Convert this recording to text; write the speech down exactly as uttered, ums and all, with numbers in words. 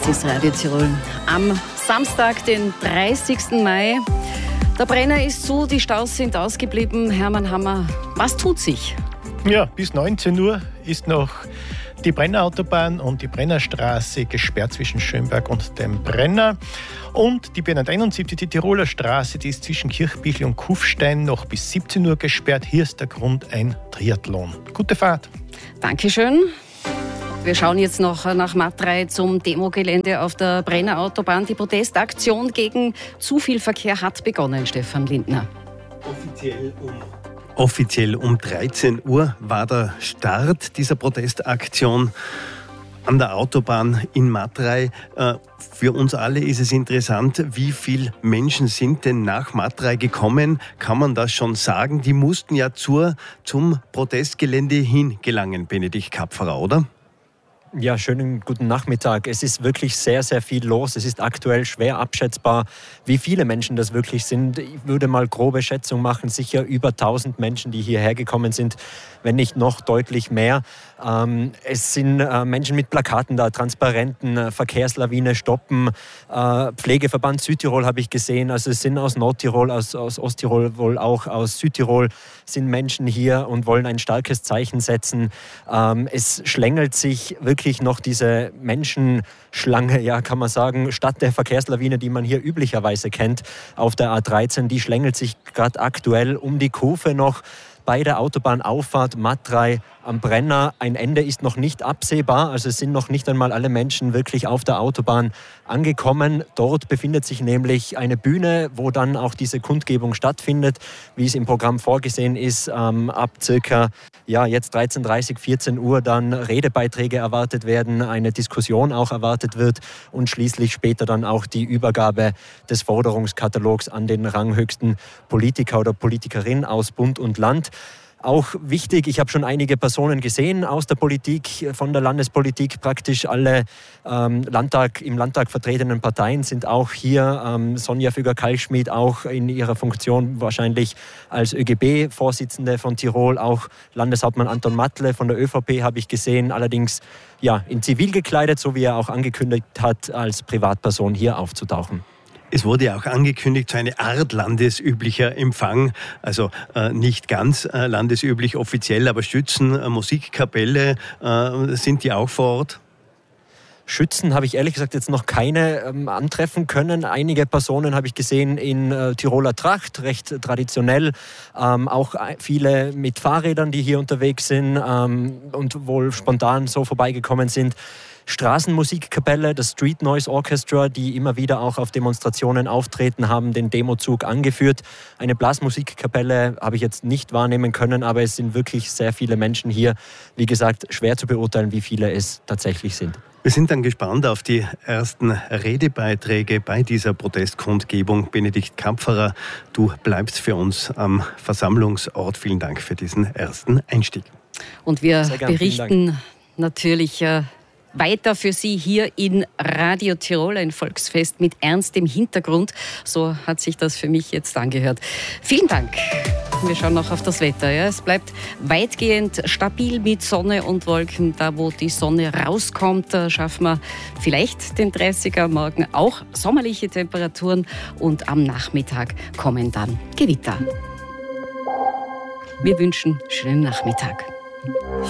Das ist Radio Tirol am Samstag, den dreißigsten Mai. Der Brenner ist zu, die Staus sind ausgeblieben. Hermann Hammer, was tut sich? Ja, bis neunzehn Uhr ist noch die Brennerautobahn und die Brennerstraße gesperrt zwischen Schönberg und dem Brenner. Und die B hunderteinundsiebzig, die Tiroler Straße, die ist zwischen Kirchbichl und Kufstein noch bis siebzehn Uhr gesperrt. Hier ist der Grund ein Triathlon. Gute Fahrt. Dankeschön. Wir schauen jetzt noch nach Matrei zum Demogelände auf der Brennerautobahn. Die Protestaktion gegen zu viel Verkehr hat begonnen, Stefan Lindner. Offiziell um Offiziell um dreizehn Uhr war der Start dieser Protestaktion an der Autobahn in Matrei. Für uns alle ist es interessant, wie viele Menschen sind denn nach Matrei gekommen? Kann man das schon sagen? Die mussten ja zur, zum Protestgelände hingelangen, Benedikt Kapferer, oder? Ja, schönen guten Nachmittag. Es ist wirklich sehr, sehr viel los. Es ist aktuell schwer abschätzbar, wie viele Menschen das wirklich sind. Ich würde mal grobe Schätzung machen, sicher über tausend Menschen, die hierher gekommen sind, wenn nicht noch deutlich mehr. Ähm, es sind äh, Menschen mit Plakaten da, Transparenten, äh, Verkehrslawine stoppen. Äh, Pflegeverband Südtirol habe ich gesehen. Also es sind aus Nordtirol, aus, aus Osttirol, wohl auch aus Südtirol sind Menschen hier und wollen ein starkes Zeichen setzen. Ähm, es schlängelt sich wirklich noch diese Menschenschlange, ja, kann man sagen, statt der Verkehrslawine, die man hier üblicherweise kennt, auf der A dreizehn, die schlängelt sich gerade aktuell um die Kurve noch bei der Autobahnauffahrt Matrei am Brenner. Ein Ende ist noch nicht absehbar, also es sind noch nicht einmal alle Menschen wirklich auf der Autobahn angekommen. Dort befindet sich nämlich eine Bühne, wo dann auch diese Kundgebung stattfindet, wie es im Programm vorgesehen ist. Ähm, ab circa ja, jetzt dreizehn Uhr dreißig, vierzehn Uhr dann Redebeiträge erwartet werden, eine Diskussion auch erwartet wird und schließlich später dann auch die Übergabe des Forderungskatalogs an den ranghöchsten Politiker oder Politikerin aus Bund und Land. Auch wichtig, ich habe schon einige Personen gesehen aus der Politik, von der Landespolitik. Praktisch alle ähm, Landtag, im Landtag vertretenen Parteien sind auch hier. Ähm, Sonja Füger-Kalschmidt auch in ihrer Funktion wahrscheinlich als Ö G B-Vorsitzende von Tirol. Auch Landeshauptmann Anton Matle von der ÖVP habe ich gesehen. Allerdings ja, in Zivil gekleidet, so wie er auch angekündigt hat, als Privatperson hier aufzutauchen. Es wurde ja auch angekündigt, so eine Art landesüblicher Empfang, also äh, nicht ganz äh, landesüblich offiziell, aber Schützen, äh, Musikkapelle, äh, sind die auch vor Ort? Schützen habe ich ehrlich gesagt jetzt noch keine ähm, antreffen können. Einige Personen habe ich gesehen in äh, Tiroler Tracht, recht traditionell. Ähm, auch viele mit Fahrrädern, die hier unterwegs sind ähm, und wohl spontan so vorbeigekommen sind. Straßenmusikkapelle, das Street Noise Orchestra, die immer wieder auch auf Demonstrationen auftreten, haben den Demozug angeführt. Eine Blasmusikkapelle habe ich jetzt nicht wahrnehmen können, aber es sind wirklich sehr viele Menschen hier. Wie gesagt, schwer zu beurteilen, wie viele es tatsächlich sind. Wir sind dann gespannt auf die ersten Redebeiträge bei dieser Protestkundgebung. Benedikt Kapferer, du bleibst für uns am Versammlungsort. Vielen Dank für diesen ersten Einstieg. Und wir berichten natürlich äh, weiter für Sie hier in Radio Tirol, ein Volksfest mit ernstem Hintergrund. So hat sich das für mich jetzt angehört. Vielen Dank. Wir schauen noch auf das Wetter. Ja. Es bleibt weitgehend stabil mit Sonne und Wolken. Da, wo die Sonne rauskommt, da schaffen wir vielleicht den dreißiger morgen. Auch sommerliche Temperaturen und am Nachmittag kommen dann Gewitter. Wir wünschen schönen Nachmittag.